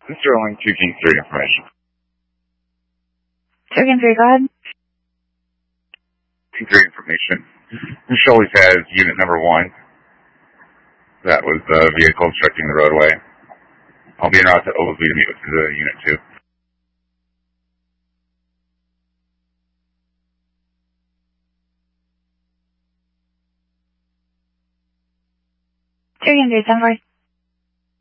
Sterling 2 King 3 information. 2 King 3, go ahead. King 3 information. Shirley's has unit number 1. That was the vehicle obstructing the roadway. I'll be en route to Oglesby to meet with the unit 2. King 3, 10-4.